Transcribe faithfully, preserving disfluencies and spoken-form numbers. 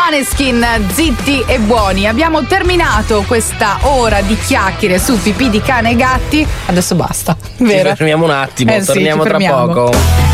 Måneskin, zitti e buoni. Abbiamo terminato questa ora di chiacchiere su pipì di cane e gatti. Adesso basta, vero? Ci fermiamo un attimo, eh sì, torniamo ci tra fermiamo. poco.